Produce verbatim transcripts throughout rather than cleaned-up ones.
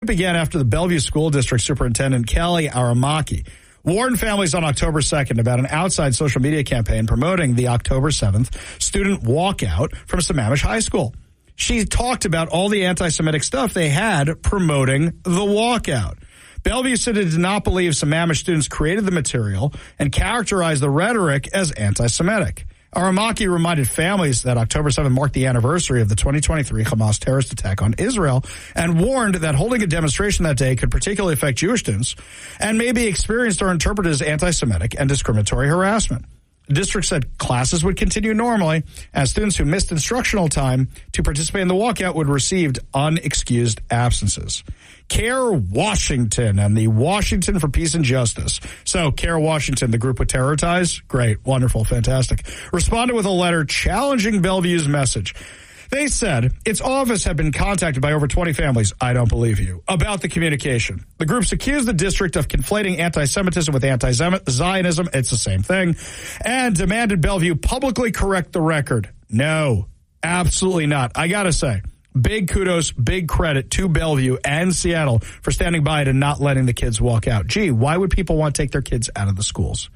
began after the Bellevue School District Superintendent Kelly Aramaki warned families on October second about an outside social media campaign promoting the October seventh student walkout from Sammamish High School. She talked about all the anti-Semitic stuff they had promoting the walkout. Bellevue City did not believe Sammamish students created the material and characterized the rhetoric as anti-Semitic. Aramaki reminded families that October seventh marked the anniversary of the twenty twenty-three Hamas terrorist attack on Israel and warned that holding a demonstration that day could particularly affect Jewish students and may be experienced or interpreted as anti-Semitic and discriminatory harassment. The district said classes would continue normally as students who missed instructional time to participate in the walkout would receive unexcused absences. CARE Washington and the Washington for Peace and Justice. So CARE Washington, the group with terror ties, great, wonderful, fantastic, responded with a letter challenging Bellevue's message. They said its office had been contacted by over twenty families, I don't believe you, about the communication. The groups accused the district of conflating anti-Semitism with anti-Zionism, it's the same thing, and demanded Bellevue publicly correct the record. No, absolutely not. I gotta say, big kudos, big credit to Bellevue and Seattle for standing by it and not letting the kids walk out. Gee, why would people want to take their kids out of the schools?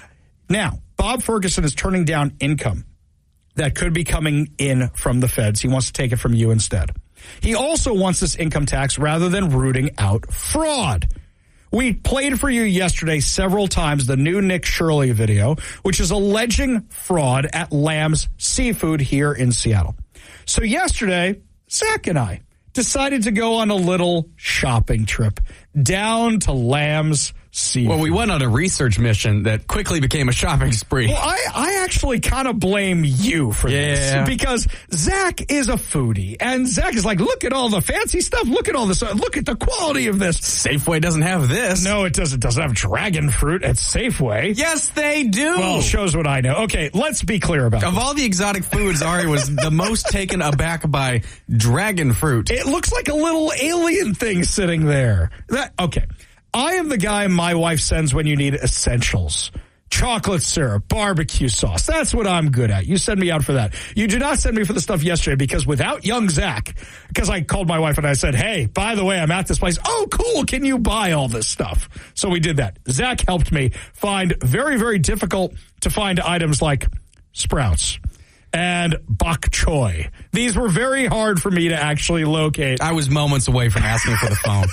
Now, Bob Ferguson is turning down income that could be coming in from the feds. He wants to take it from you instead. He also wants this income tax rather than rooting out fraud. We played for you yesterday several times the new Nick Shirley video, which is alleging fraud at Lamb's Seafood here in Seattle. So yesterday, Zach and I decided to go on a little shopping trip down to Lamb's Seafood. Well, we went on a research mission that quickly became a shopping spree. Well, I, I actually kind of blame you for yeah. this because Zach is a foodie, and Zach is like, look at all the fancy stuff. Look at all this. Uh, look at the quality of this. Safeway doesn't have this. No, it doesn't. It doesn't have dragon fruit at Safeway. Yes, they do. Well, shows what I know. Okay, let's be clear about Of this. all the exotic foods, Ari was the most taken aback by dragon fruit. It looks like a little alien thing sitting there. That, okay. I am the guy my wife sends when you need essentials. Chocolate syrup, barbecue sauce. That's what I'm good at. You send me out for that. You do not send me for the stuff yesterday because without young Zach, because I called my wife and I said, hey, by the way, I'm at this place. Oh, cool. Can you buy all this stuff? So we did that. Zach helped me find very, very difficult to find items like Sprouts and bok choy. These were very hard for me to actually locate. I was moments away from asking for the phone.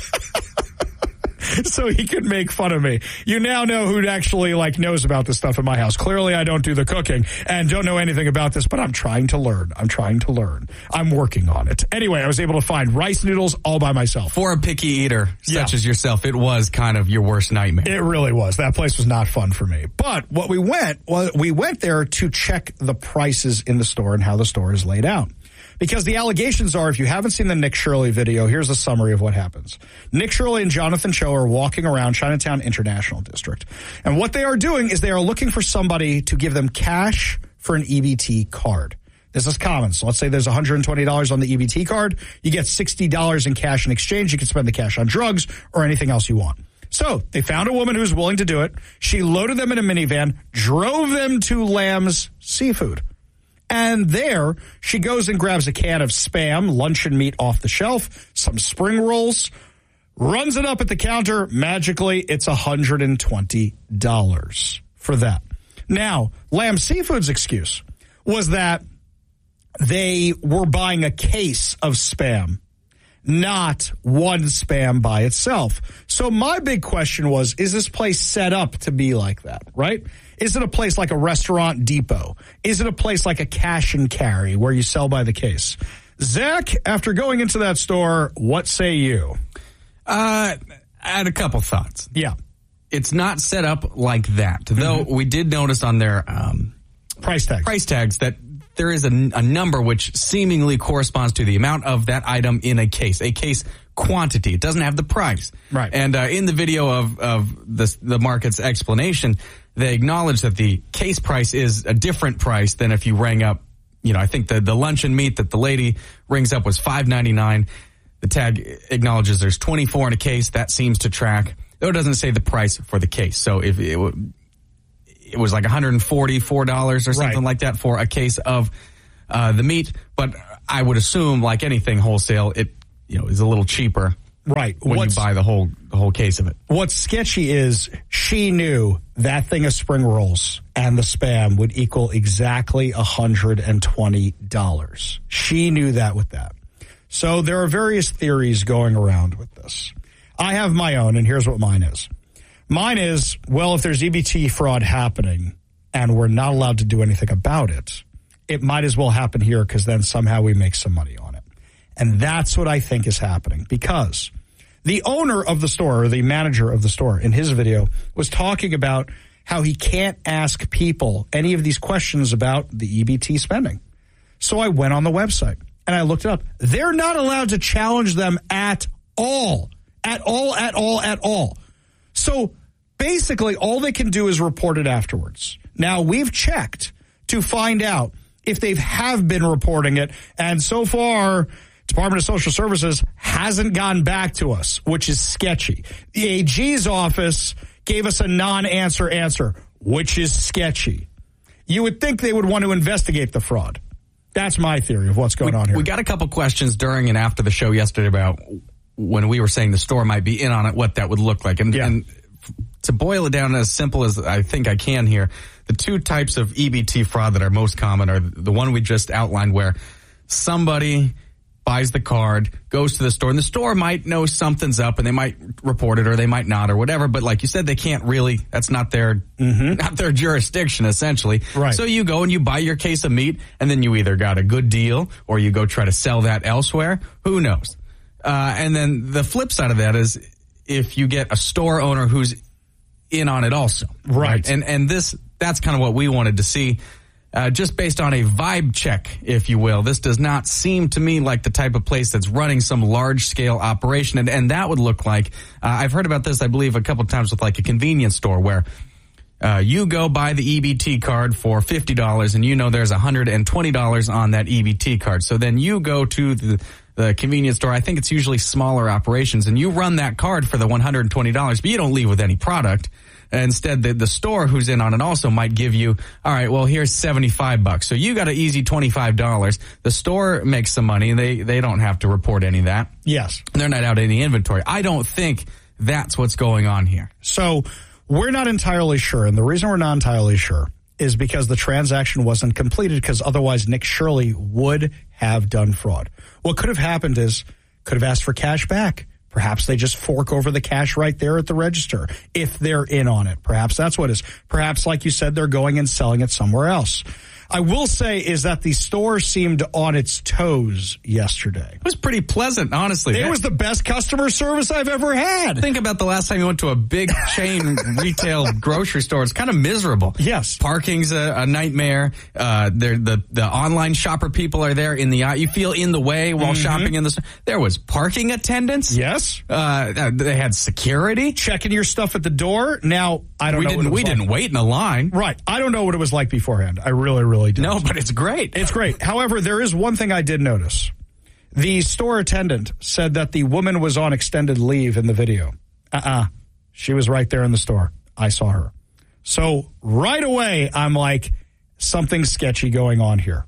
So he could make fun of me. You now know who actually like knows about this stuff in my house. Clearly, I don't do the cooking and don't know anything about this, but I'm trying to learn. I'm trying to learn. I'm working on it. Anyway, I was able to find rice noodles all by myself. For a picky eater such yeah. as yourself, it was kind of your worst nightmare. It really was. That place was not fun for me. But what we went, well, we went there to check the prices in the store and how the store is laid out. Because the allegations are, if you haven't seen the Nick Shirley video, here's a summary of what happens. Nick Shirley and Jonathan Cho are walking around Chinatown International District. And what they are doing is they are looking for somebody to give them cash for an E B T card. This is common. So let's say there's one hundred twenty dollars on the E B T card. You get sixty dollars in cash in exchange. You can spend the cash on drugs or anything else you want. So they found a woman who's willing to do it. She loaded them in a minivan, drove them to Lamb's Seafood. And there, she goes and grabs a can of Spam, luncheon meat off the shelf, some spring rolls, runs it up at the counter. Magically, it's one hundred twenty dollars for that. Now, Lamb Seafood's excuse was that they were buying a case of Spam, not one Spam by itself. So my big question was, is this place set up to be like that, right? Is it a place like a restaurant depot? Is it a place like a cash and carry where you sell by the case? Zach, after going into that store, what say you? Uh, I had a couple thoughts. Yeah. It's not set up like that, though mm-hmm. we did notice on their um, price tags. price tags that there is a, a number which seemingly corresponds to the amount of that item in a case, a case quantity. It doesn't have the price. Right. And uh, in the video of, of the, the market's explanation, they acknowledge that the case price is a different price than if you rang up, you know, I think the, the luncheon meat that the lady rings up was five ninety-nine. The tag acknowledges there's twenty-four in a case. That seems to track. Though it doesn't say the price for the case. So if it, it was like one hundred forty-four dollars or something right. like that for a case of uh, the meat. But I would assume, like anything wholesale, it you know is a little cheaper Right. When What's, you buy the whole the whole case of it. What's sketchy is she knew that thing of spring rolls and the Spam would equal exactly one hundred twenty dollars. She knew that with that. So there are various theories going around with this. I have my own, and here's what mine is. Mine is, well, if there's E B T fraud happening and we're not allowed to do anything about it, it might as well happen here because then somehow we make some money on it. And that's what I think is happening, because the owner of the store, or the manager of the store, in his video was talking about how he can't ask people any of these questions about the E B T spending. So I went on the website and I looked it up. They're not allowed to challenge them at all. At all, at all, at all. So basically all they can do is report it afterwards. Now, we've checked to find out if they have been reporting it, and so far Department of Social Services hasn't gotten back to us, which is sketchy. The A G's office gave us a non-answer answer, which is sketchy. You would think they would want to investigate the fraud. That's my theory of what's going we, on here. We got a couple questions during and after the show yesterday about when we were saying the store might be in on it, what that would look like. And, yeah. and to boil it down as simple as I think I can here, the two types of E B T fraud that are most common are the one we just outlined, where somebody buys the card, goes to the store, and the store might know something's up and they might report it or they might not or whatever. But like you said, they can't really, that's not their, mm-hmm. not their jurisdiction, essentially. Right. So you go and you buy your case of meat, and then you either got a good deal or you go try to sell that elsewhere. Who knows? Uh, and then the flip side of that is if you get a store owner who's in on it also. Right. right? And, and this, that's kind of what we wanted to see. Uh, just based on a vibe check, if you will. This does not seem to me like the type of place that's running some large-scale operation, and, and that would look like, uh, I've heard about this, I believe, a couple of times with like a convenience store where uh, you go buy the E B T card for fifty dollars, and you know there's one hundred twenty dollars on that E B T card. So then you go to the, the convenience store, I think it's usually smaller operations, and you run that card for the one hundred twenty dollars, but you don't leave with any product. Instead, the, the store who's in on it also might give you, all right, well, here's seventy-five bucks. So you got an easy twenty-five dollars. The store makes some money. They they don't have to report any of that. Yes. They're not out any inventory. I don't think that's what's going on here. So we're not entirely sure. And the reason we're not entirely sure is because the transaction wasn't completed, because otherwise Nick Shirley would have done fraud. What could have happened is could have asked for cash back. Perhaps they just fork over the cash right there at the register if they're in on it. Perhaps that's what it is. Perhaps, like you said, they're going and selling it somewhere else. I will say is that the store seemed on its toes yesterday. It was pretty pleasant, honestly. It was the best customer service I've ever had. Think about the last time you went to a big chain retail grocery store. It's kind of miserable. Yes. Parking's a, a nightmare. Uh, the, the online shopper people are there in the eye. You feel in the way while mm-hmm. shopping in the store. There was parking attendants. Yes. Uh, they had security. Checking your stuff at the door. Now, I don't we know didn't, what it was We like. didn't wait in a line. Right. I don't know what it was like beforehand. I really, really don't. No, but it's great. It's great. However, there is one thing I did notice. The store attendant said that the woman was on extended leave in the video. Uh-uh. She was right there in the store. I saw her. So right away, I'm like, something sketchy going on here.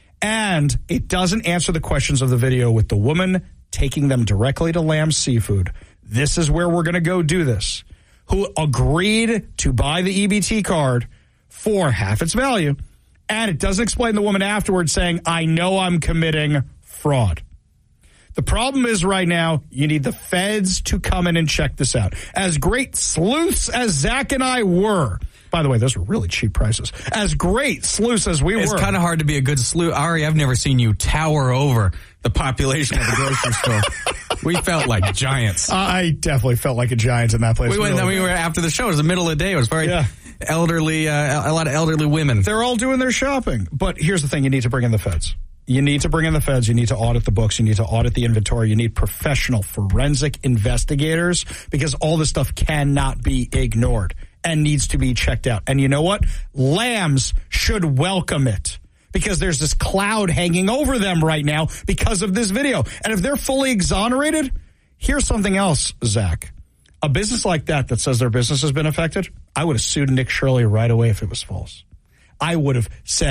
And it doesn't answer the questions of the video with the woman taking them directly to Lamb Seafood. This is where we're going to go do this. Who agreed to buy the E B T card for half its value. And it doesn't explain the woman afterwards saying, I know I'm committing fraud. The problem is right now, you need the feds to come in and check this out. As great sleuths as Zach and I were, by the way, those were really cheap prices. As great sleuths as we it's were. It's kind of hard to be a good sleuth. Ari, I've never seen you tower over the population of the grocery store. We felt like giants. I definitely felt like a giant in that place. We went, then we were after the show. It was the middle of the day. It was very... Yeah. Elderly, uh, a lot of elderly women. They're all doing their shopping. But here's the thing. You need to bring in the feds. You need to bring in the feds. You need to audit the books. You need to audit the inventory. You need professional forensic investigators, because all this stuff cannot be ignored and needs to be checked out. And you know what? Lambs should welcome it, because there's this cloud hanging over them right now because of this video. And if they're fully exonerated, here's something else, Zach. A business like that that says their business has been affected, I would have sued Nick Shirley right away if it was false. I would have said,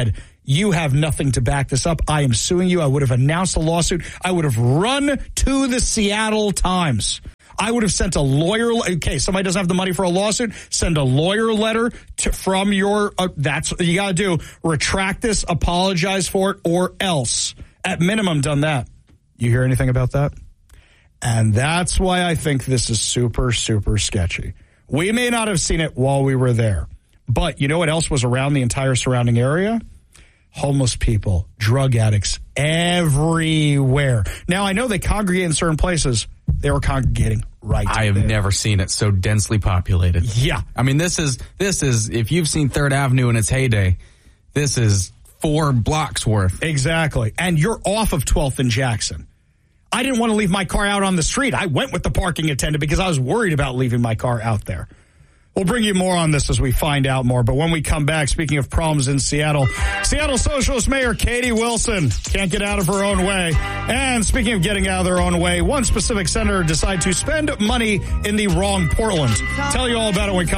You have nothing to back this up. I am suing you. I would have announced a lawsuit. I would have run to the Seattle Times. I would have sent a lawyer. Okay, somebody doesn't have the money for a lawsuit. Send a lawyer letter to, from your. Uh, that's what you got to do. Retract this, apologize for it, or else. At minimum, done that. You hear anything about that? And that's why I think this is super, super sketchy. We may not have seen it while we were there, but you know what else was around the entire surrounding area? Homeless people, drug addicts, everywhere. Now, I know they congregate in certain places. They were congregating right I have there. never seen it so densely populated. Yeah. I mean, this is, this is, if you've seen Third Avenue in its heyday, this is four blocks worth. Exactly. And you're off of twelfth and Jackson. I didn't want to leave my car out on the street. I went with the parking attendant because I was worried about leaving my car out there. We'll bring you more on this as we find out more. But when we come back, speaking of problems in Seattle, Seattle Socialist Mayor Katie Wilson can't get out of her own way. And speaking of getting out of their own way, one specific senator decided to spend money in the wrong Portland. Tell you all about it when we come